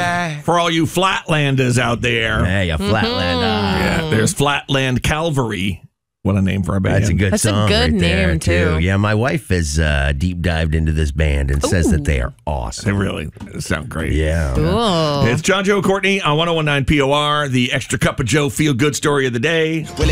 baby. For all you Flatlanders out there. Hey, a Flatlander. Yeah, there's Flatland Calvary. What a name for a band. That's a good song. That's a good right there, name, too. Yeah, my wife has deep dived into this band and says that they are They awesome. really sound great. Yeah. Cool. It's John, Joe, Courtney on 101.9 POR, the Extra Cup of Joe feel-good story of the day.